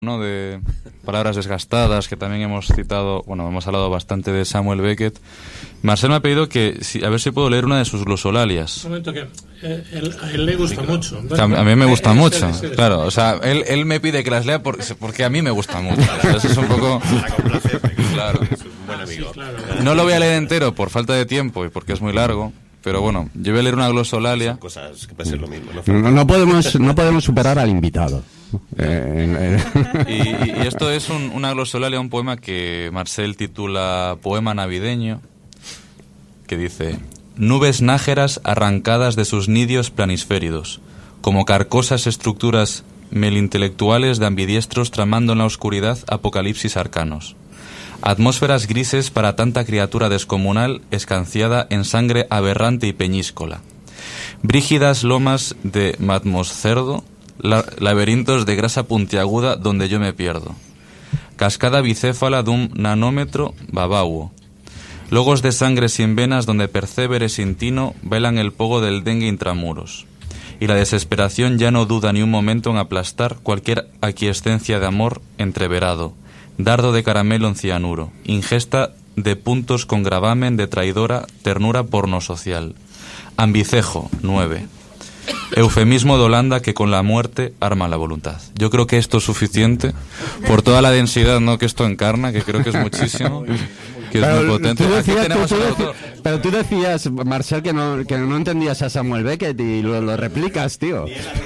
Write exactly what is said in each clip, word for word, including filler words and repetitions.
¿no? De palabras desgastadas, que también hemos citado, bueno, hemos hablado bastante de Samuel Beckett. Marcel me ha pedido que, si, a ver si puedo leer una de sus glosolalias. Un momento que eh, él, a él le gusta mucho. A, a mí me gusta mucho, claro. O sea, él, él me pide que las lea porque, porque a mí me gusta mucho. Entonces es un poco... Claro. No lo voy a leer entero por falta de tiempo y porque es muy largo. Pero bueno, yo voy a leer una glosolalia. Cosas que puede ser lo mismo. No, no, no, podemos, no podemos superar al invitado. Eh, eh. Y, y esto es un, una glosolalia, un poema que Marcel titula Poema navideño, que dice: nubes nájeras arrancadas de sus nidios planisféridos, como carcosas estructuras melintelectuales de ambidiestros tramando en la oscuridad apocalipsis arcanos. Atmósferas grises para tanta criatura descomunal escanciada en sangre aberrante y peñíscola. Brígidas lomas de matmoscerdo, la, laberintos de grasa puntiaguda donde yo me pierdo. Cascada bicéfala de un nanómetro babauo. Logos de sangre sin venas donde persevere sin tino velan el pogo del dengue intramuros. Y la desesperación ya no duda ni un momento en aplastar cualquier aquiescencia de amor entreverado. Dardo de caramelo en cianuro, ingesta de puntos con gravamen de traidora ternura pornosocial. Ambicejo, nueve. Eufemismo de Holanda que con la muerte arma la voluntad. Yo creo que esto es suficiente por toda la densidad, ¿no?, que esto encarna, que creo que es muchísimo, que es pero muy potente. Tú decías, tenemos tú, tú al decías, autor. pero tú decías, Marcel, que no, que no entendías a Samuel Beckett y lo, lo replicas, tío.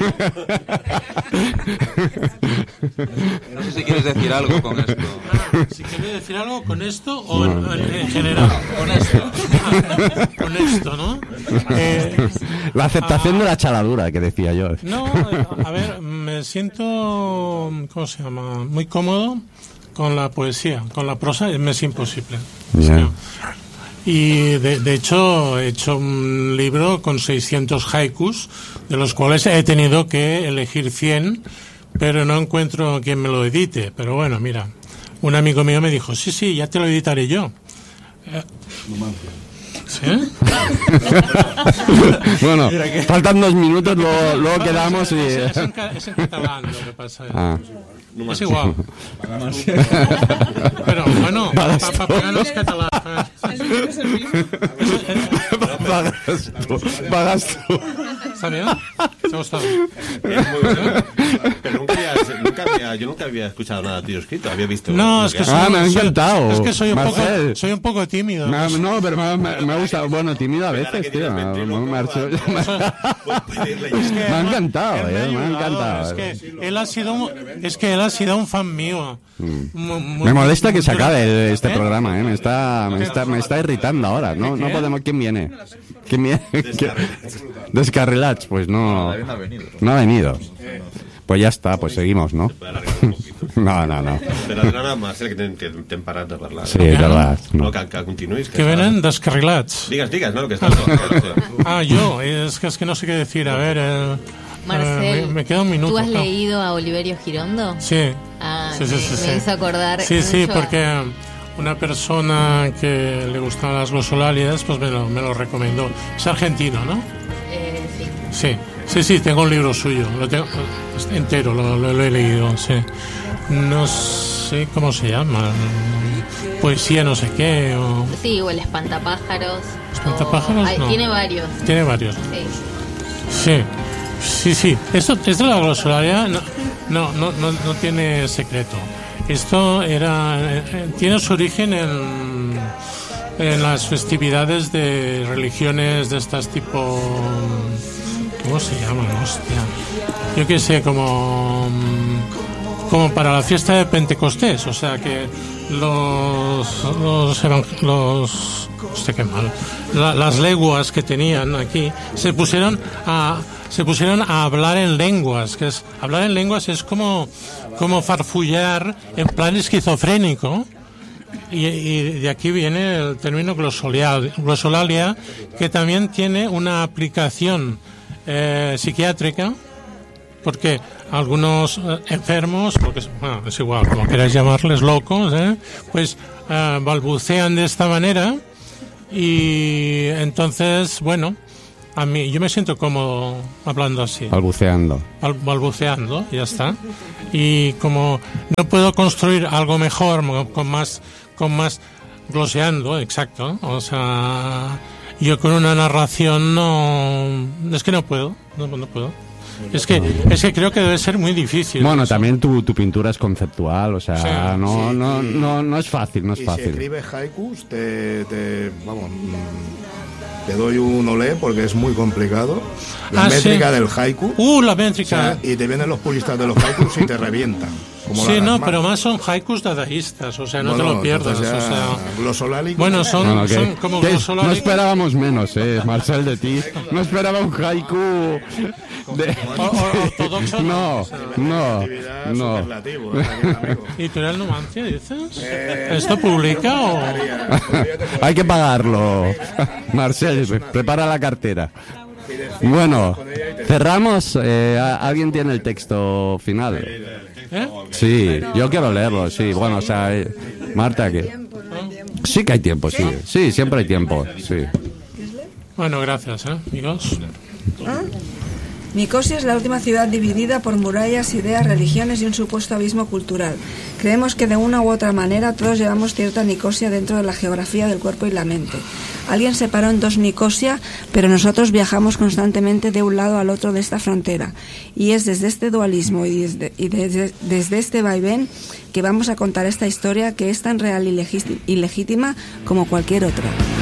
No sé si quieres decir algo con esto. Ah, si quieres decir algo con esto o en, en, en general. Con esto. Ah, con esto, ¿no? Eh, La aceptación ah, de la chaladura, que decía yo. No, a ver, me siento, ¿cómo se llama? Muy cómodo con la poesía, con la prosa me es imposible. Yeah. Y de, de hecho he hecho un libro con seiscientos haikus, de los cuales he tenido que elegir cien, pero no encuentro quien me lo edite. Pero bueno, mira, un amigo mío me dijo, sí, sí, ya te lo editaré yo. Eh, ¿Sí? Bueno, faltan dos minutos, luego, luego quedamos y... Es, es, en, es en catalán lo que pasa. Ah. Es igual. Pero bueno, para pa pagar los catalanes. Pagas tú, pagas tú. ¿Está bien? ¿Se ha gustado? Pero nunca había, nunca había, yo nunca había escuchado nada tuyo escrito, había visto... No, es que soy, ah, me ha encantado. Es que soy un, poco, Marcel. soy un poco tímido. Me, no, pero me, me, me ha gustado. Bueno, tímido a veces, tío. Me, me, Marcel, me, me ha encantado, eh, me ha encantado. Es que él ha sido un, es que él ha sido un fan mío. Mm. Muy, me molesta que se acabe este ¿Eh? programa, eh. Me está, me está, me está irritando ahora. No, no podemos. ¿Quién viene? ¿Quién viene? Descarrilats, pues no. No ha venido. Pues ya está, pues seguimos, ¿no? No, no, no. Però de nada, Marcel, que t'hem t'hem parat de parlar. Sí, és verdad. No, que, que continuïs. Que venen descarrilats. Digues, digues, no? Que estàs... Ah, yo, es que, es que no sé qué decir. A ver, eh, Marcel, eh, me, me queda un minuto. ¿tú has no. leído a Oliverio Girondo? Sí. Ah, sí, sí, sí, me, sí. me hizo acordar. Sí, sí, mucho porque una persona que le gustaban las glosolalias, pues me lo, me lo recomendó. Es argentino, ¿no? Eh, sí. Sí, sí, sí, tengo un libro suyo, lo tengo entero, lo, lo, lo he leído, sí. No sé cómo se llama, poesía no sé qué, o... Sí, o el espantapájaros. ¿Espantapájaros? O... Ay, No. tiene varios. Tiene varios. Sí. Sí, sí, sí. Esto, esto de la glosolalia no, no, no, no, no tiene secreto. Esto era, eh, tiene su origen en, en las festividades de religiones de estas tipo... ¿Cómo se llaman? Hostia. Yo qué sé, como... como para la fiesta de Pentecostés, o sea que los... los, los hostia, qué mal. La, las leguas que tenían aquí se pusieron a... se pusieron a hablar en lenguas, que es hablar en lenguas es como, como farfullar en plan esquizofrénico, y, y de aquí viene el término glosolalia, glosolalia, que también tiene una aplicación eh, psiquiátrica, porque algunos eh, enfermos, porque bueno, es igual, como queráis llamarles, locos, ¿eh? pues eh, balbucean de esta manera, y entonces, bueno, A mí, yo me siento cómodo hablando así. Balbuceando. Bal- balbuceando, y ya está. Y como no puedo construir algo mejor, mo- con más, con más gloseando, exacto. O sea, yo con una narración no, es que no puedo, no, no puedo. Es que, es que creo que debe ser muy difícil. Bueno, eso. también tu, tu pintura es conceptual, o sea, Sí. no, Sí, no, y- no, no es fácil, no es Y si fácil. escribes haikus, te, te, vamos, mm, te doy un olé porque es muy complicado. La Ah, métrica sí. del haiku. Uh, la O métrica. sea, y te vienen los puristas de los haikus y te revientan. Como Sí, la no, Rasmán. pero más son haikus dadaístas, o sea, no, te lo pierdas. entonces O ya sea, glosolalicos. bueno, son, Bueno, que- son como que glosolálicos. no esperábamos menos, eh, Marcel, de ti. No esperaba un haiku de... O- o- ortodoxo, No, no, Actividad no. superlativo, ¿eh? Aquí, amigo. ¿Editorial Numancia, dices? Eh, ¿Esto publica o...? Hay que pagarlo. Marcel, prepara la cartera. Bueno, cerramos. Eh, ¿a- ¿Alguien tiene el texto final? ¿Eh? Sí, yo quiero leerlo, sí. Bueno, o sea, eh, Marta, que... Sí que hay tiempo, sí. Sí, siempre hay tiempo, sí. Bueno, gracias, ¿eh, amigos? Nicosia es la última ciudad dividida por murallas, ideas, religiones y un supuesto abismo cultural. Creemos que de una u otra manera todos llevamos cierta Nicosia dentro de la geografía del cuerpo y la mente. Alguien separó en dos Nicosia, pero nosotros viajamos constantemente de un lado al otro de esta frontera. Y es desde este dualismo y desde, y desde, desde este vaivén que vamos a contar esta historia que es tan real y legítima como cualquier otra.